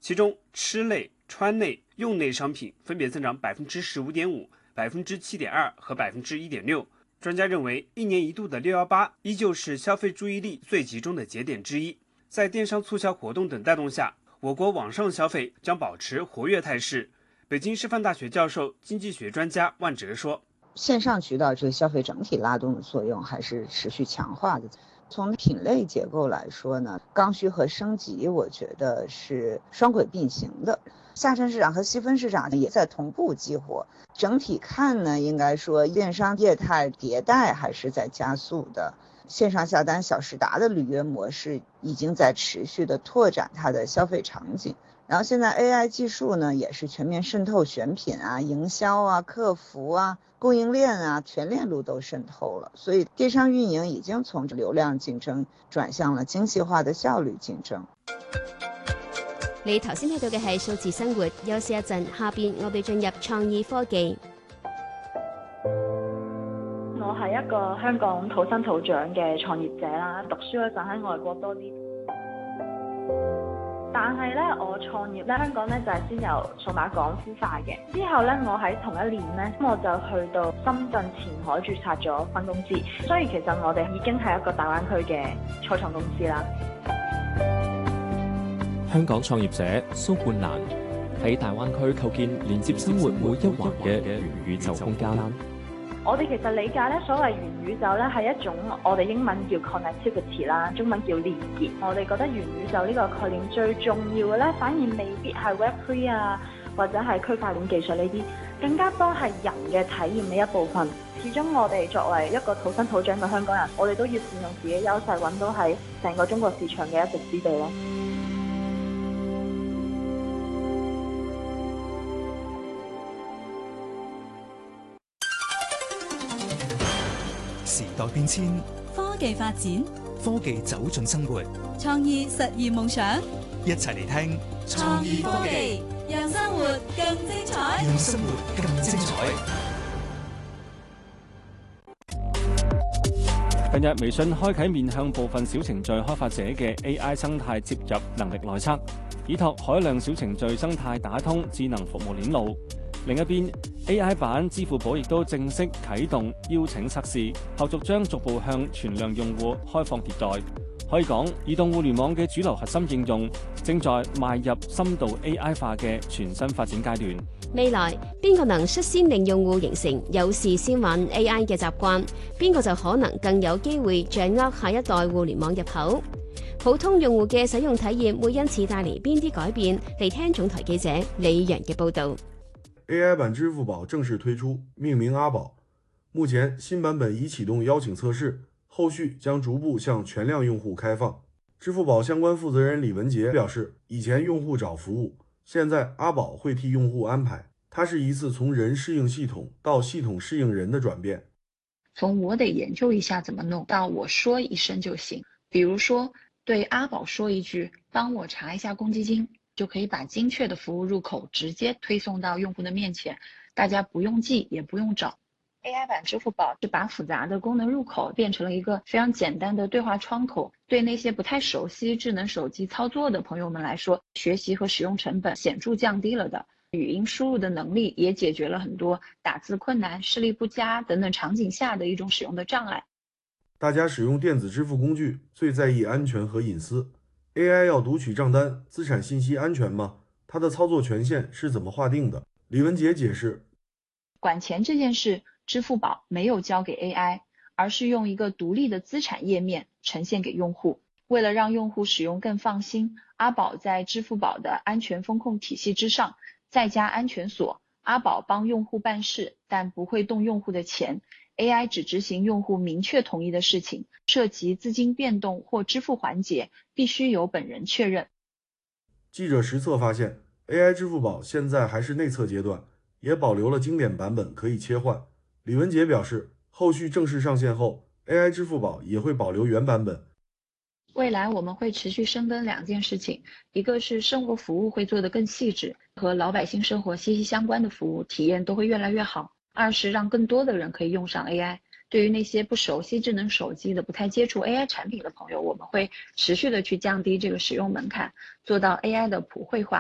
其中吃类、穿类、用类商品分别增长15.5%、7.2%和1.6%。专家认为，一年一度的618依旧是消费注意力最集中的节点之一。在电商促销活动等带动下，我国网上消费将保持活跃态势。北京师范大学教授、经济学专家万哲说：“ 线上渠道这个消费整体拉动的作用还是持续强化的。从品类结构来说呢，刚需和升级，我觉得是双轨并行的。下沉市场和细分市场也在同步激活。整体看呢，应该说电商业态迭代还是在加速的。线上下单小时达的履约模式已经在持续的拓展它的消费场景。然后现在 AI 技术呢，也是全面渗透选品啊、营销啊、客服啊、供应链啊，全链路都渗透了。所以电商运营已經從流量競爭轉向了精細化的效率競爭。 你頭先睇到嘅係數字生活，休息一陣，下邊我哋進入創意科技。 我係一個香港土生土長嘅創業者啦，讀書嗰陣喺外國多啲。但係咧，我創業咧，香港咧就係先由數碼港孵化嘅。之後咧，我喺同一年咧，我就去到深圳前海註冊咗分公司。所以其實我哋已經係一個大灣區嘅初創公司啦。 香港創業者蘇冠蘭喺大灣區構建連接生活每一環嘅元宇宙空間。 我哋其實理解咧，所謂元宇宙咧係一種我哋英文叫 connectivity 啦，中文叫連結。我哋覺得元宇宙呢個概念最重要嘅咧，反而未必係 Web3 啊，或者係區塊鏈技術呢啲，更加多係人嘅體驗嘅一部分。始終我哋作為一個土生土長嘅香港人，我哋都要善用自己優勢，揾到喺成個中國市場嘅一席之地咯。 時代變遷， 科技發展， 科技走進生活， 創意實現夢想。 一齊嚟聽創意科技，讓生活更精彩。 讓生活更精彩。 近日，微信開啟面向部分小程序開發者嘅 AI 生態接入能力內測，以託海量小程序生態打通智能服務鏈路。另一邊 AI 版支付寶亦都正式啟動邀請測試，後續將逐步向全量用戶開放迭代。可以講，移動互聯網嘅主流核心應用正在邁入深度 AI 化嘅全新發展階段。 未來邊個能率先令用戶形成有事先玩 AI 嘅習慣，邊個就可能更有機會掌握下一代互聯網入口。普通用戶嘅使用體驗會因此帶嚟邊啲改變？嚟聽總台記者李陽嘅報導。 AI 版支付寶正式推出，命名阿寶。目前新版本已啟動邀請測試，後續將逐步向全量用戶開放。支付寶相關負責人李文傑表示，以前用戶找服務，現在阿寶會替用戶安排。它是一次從人適應系統到系統適應人的轉變。 從我得研究一下怎麼弄到我說一聲就行，比如說對阿寶說一句，幫我查一下公積金，就可以把精確的服務入口直接推送到用戶的面前，大家不用記也不用找。AI 版支付寶是把複雜的功能入口變成了一個非常簡單的對話窗口，對那些不太熟悉智能手機操作的朋友們來說，學習和使用成本顯著降低了的。語音輸入的能力也解決了很多打字困難、視力不佳等等場景下的一種使用的障礙。 大家使用電子支付工具最在意安全和隱私。AI 要讀取賬單，資產信息安全嗎？它的操作權限是怎麼劃定的？李文傑解釋， 管錢這件事，支付寶沒有交給 AI， 而是用一個獨立的資產頁面呈現給用戶。為了讓用戶使用更放心，阿寶在支付寶的安全風控體系之上，再加安全鎖。阿寶幫用戶辦事，但不會動用戶的錢。AI 只執行用戶明確同意的事情，涉及資金變動或支付環節，必須由本人確認。 記者實測發現 ，AI 支付寶現在還是內測階段，也保留了經典版本可以切換。李文傑表示，後續正式上線後 ，AI 支付寶也會保留原版本。 未來我們會持續深耕兩件事情，一個是生活服務會做得更細緻，和老百姓生活息息相關的服務體驗都會越來越好。二是讓更多的人可以用上 AI。對於那些不熟悉智能手機的、不太接觸 AI 產品的朋友，我們會持續的去降低這個使用門檻，做到 AI 的普惠化。